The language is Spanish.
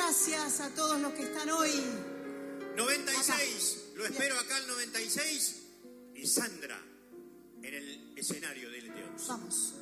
gracias a todos los que están hoy. 96, acá. Lo espero acá al 96 y Sandra en el escenario de LT11. Vamos.